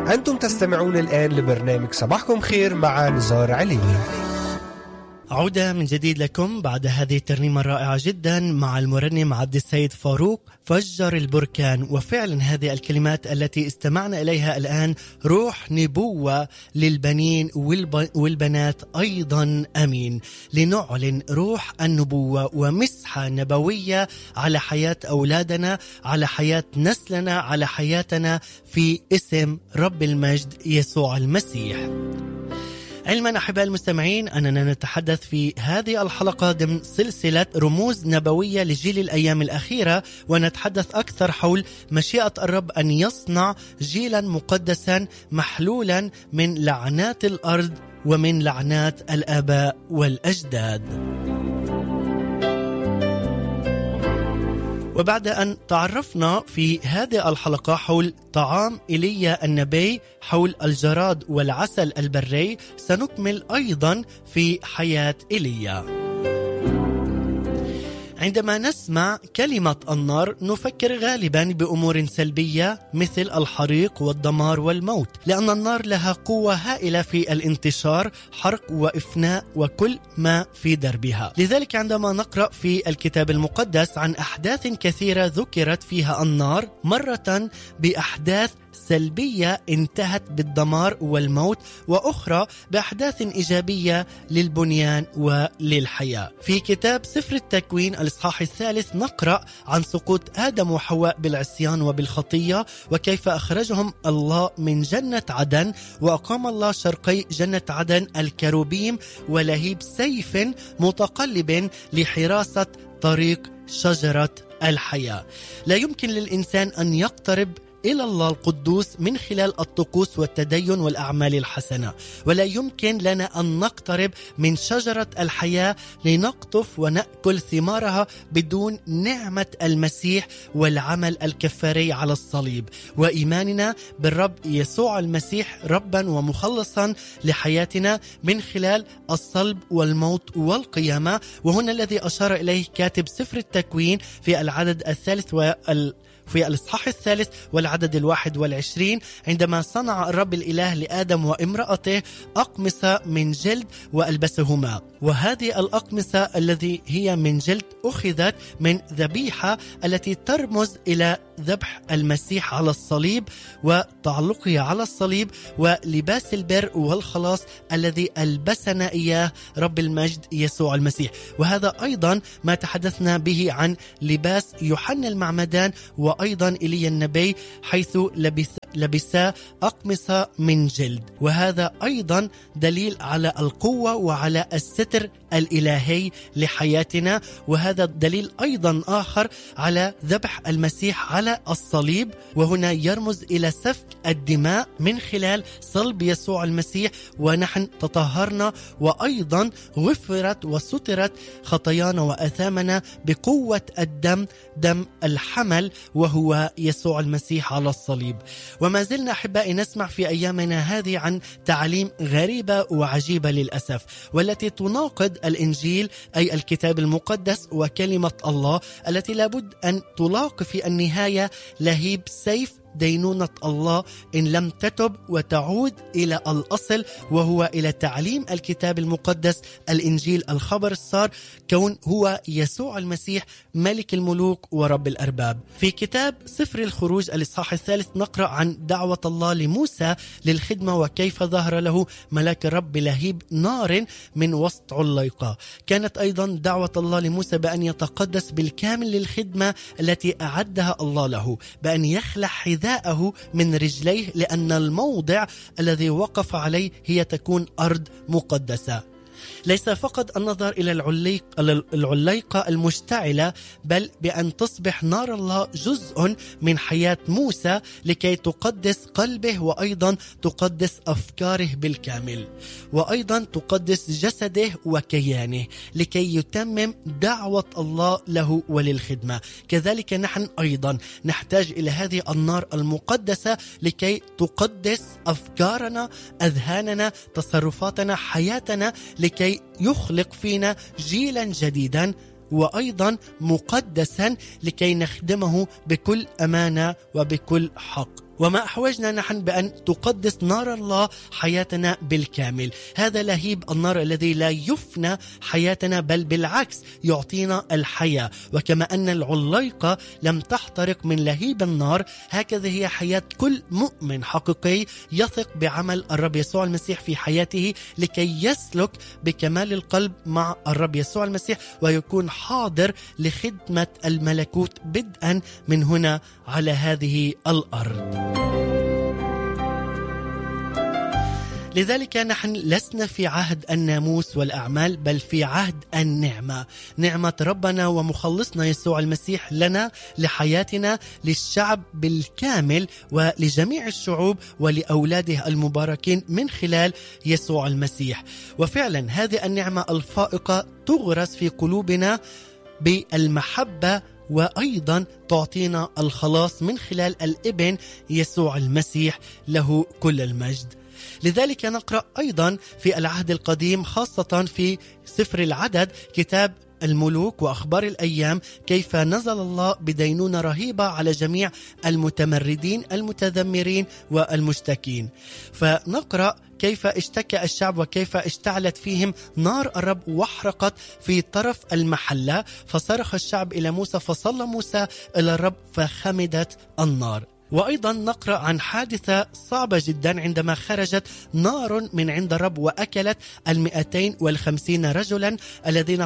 أنتم تستمعون الآن لبرنامج صباحكم خير مع نزار عليني. عودة من جديد لكم بعد هذه الترنيمة الرائعة جدا مع المرنم عبد السيد فاروق. فجر البركان. وفعلا هذه الكلمات التي استمعنا إليها الآن روح نبوة للبنين والبنات أيضا أمين، لنعلن روح النبوة ومسحة نبوية على حياة أولادنا، على حياة نسلنا، على حياتنا في اسم رب المجد يسوع المسيح. علما أحباء المستمعين أننا نتحدث في هذه الحلقة ضمن سلسلة رموز نبوية لجيل الأيام الأخيرة، ونتحدث أكثر حول مشيئة الرب أن يصنع جيلا مقدسا محلولا من لعنات الأرض ومن لعنات الآباء والأجداد. وبعد أن تعرفنا في هذه الحلقة حول طعام إيليا النبي، حول الجراد والعسل البري، سنكمل أيضا في حياة إيليا. عندما نسمع كلمة النار نفكر غالبا بأمور سلبية مثل الحريق والدمار والموت، لأن النار لها قوة هائلة في الانتشار، حرق وإفناء وكل ما في دربها. لذلك عندما نقرأ في الكتاب المقدس عن أحداث كثيرة ذكرت فيها النار، مرة بأحداث سلبية انتهت بالدمار والموت، وأخرى بأحداث إيجابية للبنيان وللحياة. في كتاب سفر التكوين الإصحاح 3 نقرأ عن سقوط آدم وحواء بالعصيان وبالخطية، وكيف أخرجهم الله من جنة عدن، وأقام الله شرقي جنة عدن الكروبيم ولهيب سيف متقلب لحراسة طريق شجرة الحياة. لا يمكن للإنسان أن يقترب إلى الله القدوس من خلال الطقوس والتدين والأعمال الحسنة، ولا يمكن لنا أن نقترب من شجرة الحياة لنقطف ونأكل ثمارها بدون نعمة المسيح والعمل الكفاري على الصليب، وإيماننا بالرب يسوع المسيح ربا ومخلصا لحياتنا من خلال الصلب والموت والقيامة. وهنا الذي أشار إليه كاتب سفر التكوين في العدد 3 في الإصحاح 3 والعدد 21، عندما صنع الرب الإله لآدم وامرأته أقمصة من جلد وألبسهما. وهذه الأقمصة التي هي من جلد أخذت من ذبيحة التي ترمز إلى ذبح المسيح على الصليب وتعلقه على الصليب، ولباس البر والخلاص الذي ألبسنا إياه رب المجد يسوع المسيح. وهذا أيضا ما تحدثنا به عن لباس يوحنا المعمدان وأيضا إيليا النبي، حيث لبسا أقمصة من جلد. وهذا أيضا دليل على القوة وعلى الستر الإلهي لحياتنا، وهذا دليل أيضا آخر على ذبح المسيح على الصليب، وهنا يرمز إلى سفك الدماء من خلال صلب يسوع المسيح، ونحن تطهرنا وأيضا غفرت وسترت خطايانا وآثامنا بقوة الدم، دم الحمل وهو يسوع المسيح على الصليب. وما زلنا أحبائي نسمع في أيامنا هذه عن تعاليم غريبة وعجيبة للأسف، والتي تناقض الإنجيل أي الكتاب المقدس وكلمة الله، التي لابد أن تلاقي في النهاية لهيب سيف دينونة الله إن لم تتب وتعود إلى الأصل، وهو إلى تعليم الكتاب المقدس الإنجيل، الخبر السار، كون هو يسوع المسيح ملك الملوك ورب الأرباب. في كتاب سفر الخروج الإصحاح 3 نقرأ عن دعوة الله لموسى للخدمة، وكيف ظهر له ملاك الرب بلهيب نار من وسط عليقة. كانت أيضا دعوة الله لموسى بأن يتقدس بالكامل للخدمة التي أعدها الله له، بأن يخلع حذاءه من رجليه، لأن الموضع الذي وقف عليه هي تكون أرض مقدسة. ليس فقط النظر إلى العليقة المشتعلة، بل بأن تصبح نار الله جزء من حياة موسى لكي تقدس قلبه، وأيضا تقدس أفكاره بالكامل، وأيضا تقدس جسده وكيانه لكي يتمم دعوة الله له وللخدمة. كذلك نحن أيضا نحتاج إلى هذه النار المقدسة لكي تقدس أفكارنا، أذهاننا، تصرفاتنا، حياتنا، لكي يخلق فينا جيلا جديدا وأيضا مقدسا لكي نخدمه بكل أمانة وبكل حق. وما أحوجنا نحن بأن تقدس نار الله حياتنا بالكامل. هذا لهيب النار الذي لا يفنى حياتنا، بل بالعكس يعطينا الحياة. وكما أن العليقة لم تحترق من لهيب النار، هكذا هي حياة كل مؤمن حقيقي يثق بعمل الرب يسوع المسيح في حياته لكي يسلك بكمال القلب مع الرب يسوع المسيح ويكون حاضر لخدمة الملكوت بدءا من هنا على هذه الأرض. لذلك نحن لسنا في عهد الناموس والأعمال، بل في عهد النعمة، نعمة ربنا ومخلصنا يسوع المسيح لنا، لحياتنا، للشعب بالكامل ولجميع الشعوب ولأولاده المباركين من خلال يسوع المسيح. وفعلا هذه النعمة الفائقة تغرس في قلوبنا بالمحبة، وأيضا تعطينا الخلاص من خلال الابن يسوع المسيح، له كل المجد. لذلك نقرأ أيضا في العهد القديم، خاصة في سفر العدد، كتاب الملوك وأخبار الأيام، كيف نزل الله بدينونة رهيبة على جميع المتمردين المتذمرين والمشتكين. فنقرأ كيف اشتكى الشعب وكيف اشتعلت فيهم نار الرب واحرقت في طرف المحلة، فصرخ الشعب إلى موسى، فصلى موسى إلى الرب فخمدت النار. وأيضا نقرأ عن حادثة صعبة جدا عندما خرجت نار من عند الرب وأكلت 250 رجلا الذين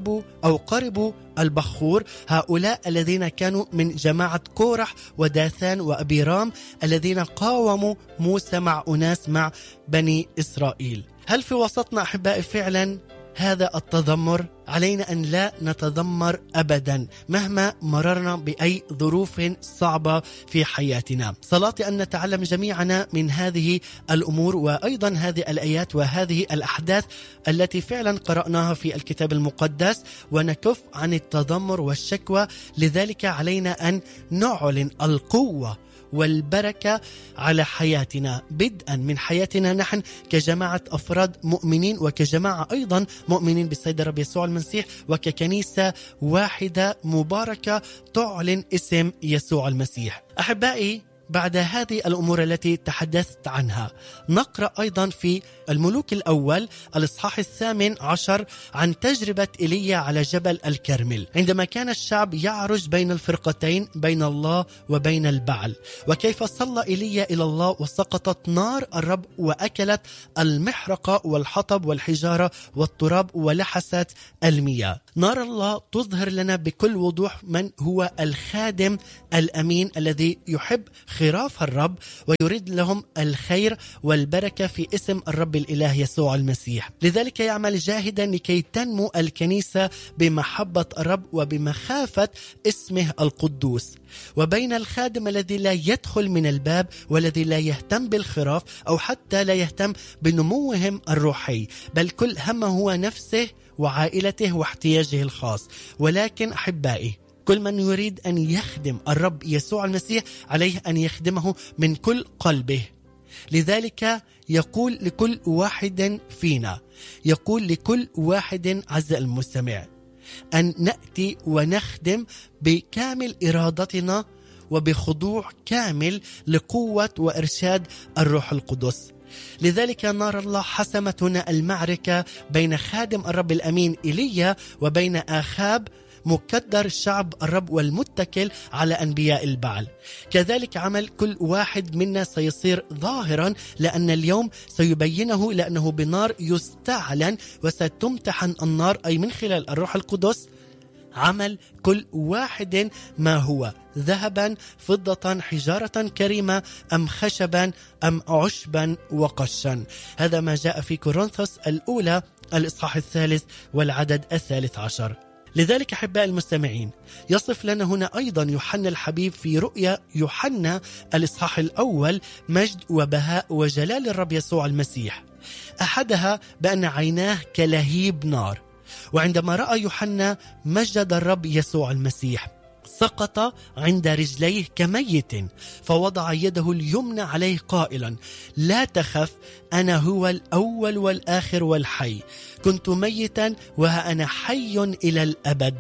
قربوا البخور، هؤلاء الذين كانوا من جماعة كورح وداثان وأبيرام الذين قاوموا موسى مع أناس مع بني إسرائيل. هل في وسطنا أحبائي فعلا هذا التذمر؟ علينا أن لا نتذمر أبدا مهما مررنا بأي ظروف صعبة في حياتنا. صلاتي أن نتعلم جميعنا من هذه الأمور وأيضا هذه الآيات وهذه الأحداث التي فعلا قرأناها في الكتاب المقدس ونكف عن التذمر والشكوى. لذلك علينا أن نعلن القوة والبركة على حياتنا، بدءا من حياتنا نحن كجماعة أفراد مؤمنين وكجماعة أيضا مؤمنين بالسيد الرب يسوع المسيح وككنيسة واحدة مباركة تعلن اسم يسوع المسيح. أحبائي، بعد هذه الأمور التي تحدثت عنها نقرأ أيضا في الملوك الأول الإصحاح 18 عن تجربة إيليا على جبل الكرمل، عندما كان الشعب يعرج بين الفرقتين، بين الله وبين البعل، وكيف صلى إيليا إلى الله وسقطت نار الرب وأكلت المحرقة والحطب والحجارة والتراب ولحست المياه. نار الله تظهر لنا بكل وضوح من هو الخادم الأمين الذي يحب خراف الرب ويريد لهم الخير والبركة في اسم الرب الإله يسوع المسيح. لذلك يعمل جاهدا لكي تنمو الكنيسة بمحبة الرب وبمخافة اسمه القدوس. وبين الخادم الذي لا يدخل من الباب والذي لا يهتم بالخراف أو حتى لا يهتم بنموهم الروحي، بل كل همه هو نفسه وعائلته واحتياجه الخاص. ولكن أحبائي، كل من يريد أن يخدم الرب يسوع المسيح عليه أن يخدمه من كل قلبه. لذلك يقول لكل واحد فينا، يقول لكل واحد عز المستمع، أن نأتي ونخدم بكامل إرادتنا وبخضوع كامل لقوة وإرشاد الروح القدس. لذلك نار الله حسمت هنا المعركة بين خادم الرب الأمين إيليا وبين آخاب مكدر شعب الرب والمتكل على أنبياء البعل. كذلك عمل كل واحد منا سيصير ظاهرا، لأن اليوم سيبينه، لأنه بنار يستعلن وستمتحن النار، أي من خلال الروح القدس، عمل كل واحد ما هو ذهبا، فضة، حجارة كريمة، أم خشبا، أم عشبا وقشا. هذا ما جاء في كورنثوس الأولى الإصحاح 3 والعدد 13. لذلك أحباء المستمعين، يصف لنا هنا أيضا يوحنا الحبيب في رؤيا يوحنا الإصحاح الأول مجد وبهاء وجلال الرب يسوع المسيح، أحدها بأن عيناه كلهيب نار. وعندما رأى يوحنا مجد الرب يسوع المسيح سقط عند رجليه كميت، فوضع يده اليمنى عليه قائلا: لا تخف، أنا هو الأول والآخر والحي، كنت ميتا وها أنا حي إلى الأبد،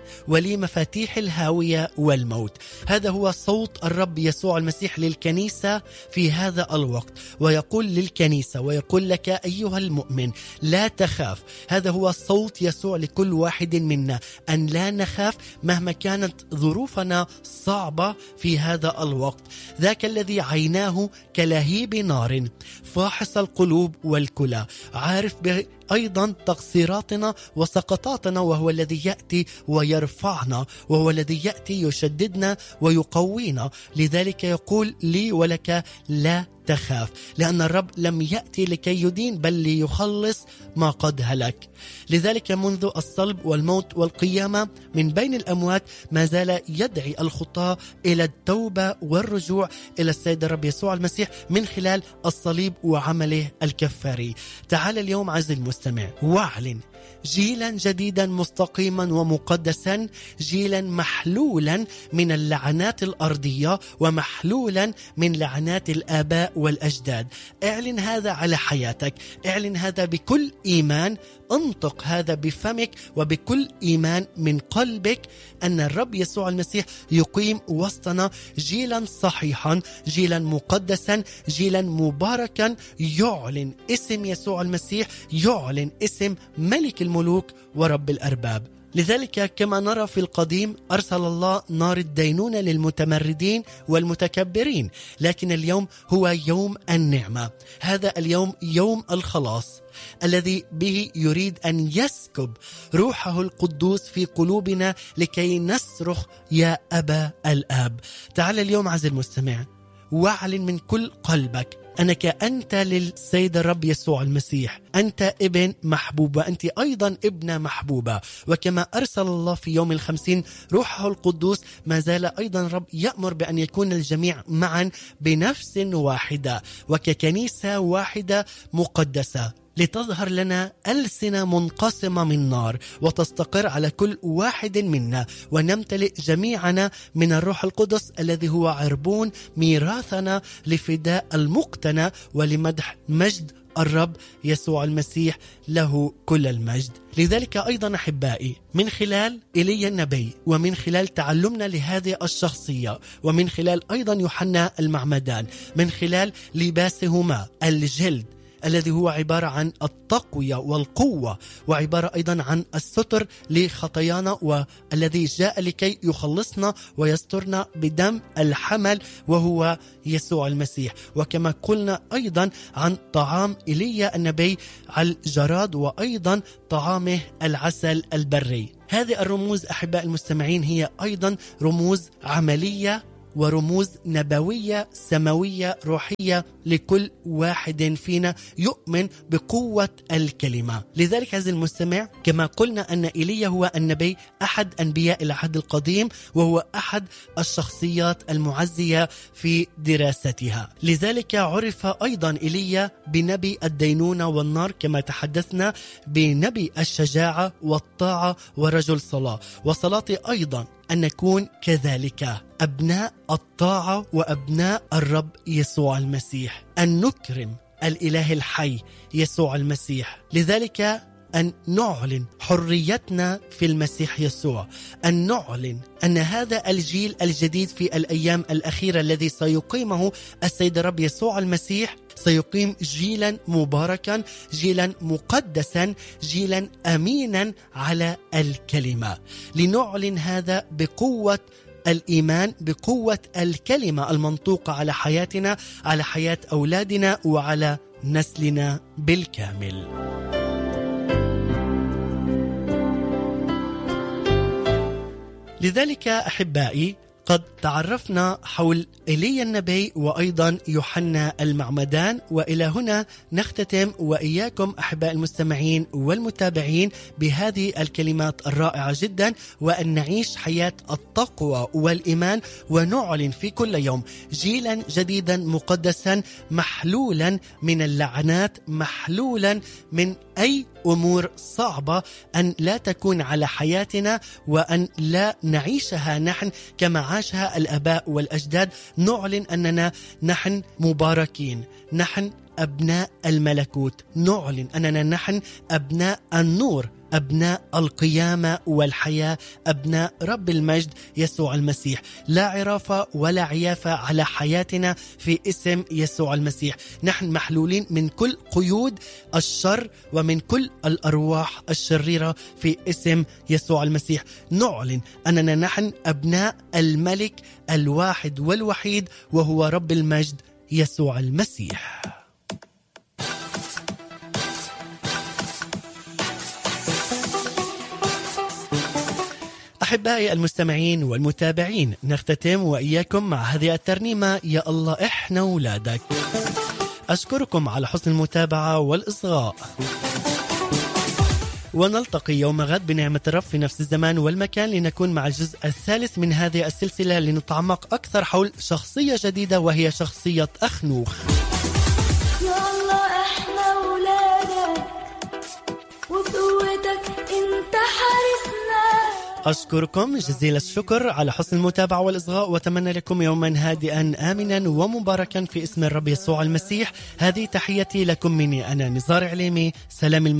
ولي مفاتيح الهاوية والموت. هذا هو صوت الرب يسوع المسيح للكنيسة في هذا الوقت، ويقول للكنيسة ويقول لك أيها المؤمن لا تخاف. هذا هو صوت يسوع لكل واحد منا، أن لا نخاف مهما كانت ظروفنا صعبة في هذا الوقت. ذاك الذي عيناه كلهيب نار، فاحص القلوب والكلى، عارف أيضا تقصيراتنا وسقطاتنا، وهو الذي يأتي ويرفعنا، وهو الذي يأتي يشددنا ويقوينا. لذلك يقول لي ولك لا تخاف، لأن الرب لم يأتي لكي يدين بل ليخلص ما قد هلك. لذلك منذ الصلب والموت والقيامة من بين الأموات ما زال يدعي الخطاة إلى التوبة والرجوع إلى السيد الرب يسوع المسيح من خلال الصليب وعمله الكفاري. تعال اليوم عز المستمع واعلن جيلا جديدا مستقيما ومقدسا، جيلا محلولا من اللعنات الأرضية ومحلولا من لعنات الآباء والأجداد. اعلن هذا على حياتك، اعلن هذا بكل إيمان، انطق هذا بفمك وبكل إيمان من قلبك أن الرب يسوع المسيح يقيم وسطنا جيلا صحيحا، جيلا مقدسا، جيلا مباركا، يعلن اسم يسوع المسيح، يعلن اسم ملك الملوك ورب الأرباب. لذلك كما نرى في القديم أرسل الله نار الدينونة للمتمردين والمتكبرين، لكن اليوم هو يوم النعمة. هذا اليوم يوم الخلاص الذي به يريد أن يسكب روحه القدوس في قلوبنا لكي نصرخ يا أبا الآب. تعال اليوم عز المستمع واعلن من كل قلبك أنك أنت للسيد الرب يسوع المسيح، أنت ابن محبوب وأنت أيضا ابنة محبوبة. وكما أرسل الله في يوم 50 روحه القدوس، ما زال أيضا رب يأمر بأن يكون الجميع معا بنفس واحدة وككنيسة واحدة مقدسة، لتظهر لنا ألسنة منقسمة من نار وتستقر على كل واحد منا، ونمتلئ جميعنا من الروح القدس الذي هو عربون ميراثنا لفداء المقتنى ولمدح مجد الرب يسوع المسيح، له كل المجد. لذلك أيضا أحبائي من خلال إيليا النبي ومن خلال تعلمنا لهذه الشخصية ومن خلال أيضا يوحنا المعمدان، من خلال لباسهما الجلد الذي هو عبارة عن التقوية والقوة، وعبارة أيضا عن الستر لخطايانا، والذي جاء لكي يخلصنا ويسترنا بدم الحمل وهو يسوع المسيح. وكما قلنا أيضا عن طعام إيليا النبي على الجراد وأيضا طعامه العسل البري. هذه الرموز أحباء المستمعين هي أيضا رموز عملية ورموز نبوية سماوية روحية لكل واحد فينا يؤمن بقوة الكلمة. لذلك عزيزي المستمع كما قلنا أن إيليا هو النبي أحد أنبياء العهد القديم، وهو أحد الشخصيات المعزية في دراستها. لذلك عرف أيضا إيليا بنبي الدينونة والنار، كما تحدثنا بنبي الشجاعة والطاعة ورجل صلاة. وصلاتي أيضا أن نكون كذلك أبناء الطاعة وأبناء الرب يسوع المسيح، أن نكرم الإله الحي يسوع المسيح. لذلك أن نعلن حريتنا في المسيح يسوع، أن نعلن أن هذا الجيل الجديد في الأيام الأخيرة الذي سيقيمه السيد الرب يسوع المسيح سيقيم جيلا مباركا، جيلا مقدسا، جيلا أمينا على الكلمة. لنعلن هذا بقوة الإيمان، بقوة الكلمة المنطوقة على حياتنا، على حياة أولادنا وعلى نسلنا بالكامل. لذلك أحبائي قد تعرفنا حول إيليا النبي وأيضا يوحنا المعمدان، وإلى هنا نختتم وإياكم أحباء المستمعين والمتابعين بهذه الكلمات الرائعة جدا، وأن نعيش حياة التقوى والإيمان ونعلن في كل يوم جيلا جديدا مقدسا محلولا من اللعنات، محلولا من أي أمور صعبة أن لا تكون على حياتنا، وأن لا نعيشها نحن كما عاشها الآباء والأجداد. نعلن أننا نحن مباركين، نحن أبناء الملكوت، نعلن أننا نحن أبناء النور أبناء القيامة والحياة، أبناء رب المجد يسوع المسيح. لا عرافة ولا عيافة على حياتنا في اسم يسوع المسيح. نحن محلولين من كل قيود الشر ومن كل الأرواح الشريرة في اسم يسوع المسيح. نعلن أننا نحن أبناء الملك الواحد والوحيد وهو رب المجد يسوع المسيح. أحبائي المستمعين والمتابعين، نختتم وإياكم مع هذه الترنيمة: يا الله إحنا أولادك. أشكركم على حسن المتابعة والإصغاء، ونلتقي يوم غد بنعمة الرب في نفس الزمان والمكان لنكون مع الجزء الثالث من هذه السلسلة لنتعمق أكثر حول شخصية جديدة وهي شخصية أخنوخ. يا الله إحنا أولادك وبقوتك أنت حارسنا. أشكركم جزيل الشكر على حسن المتابعة والإصغاء، وأتمنى لكم يوما هادئا آمنا ومباركا في اسم الرب يسوع المسيح. هذه تحيتي لكم مني أنا نزار عليمي. سلام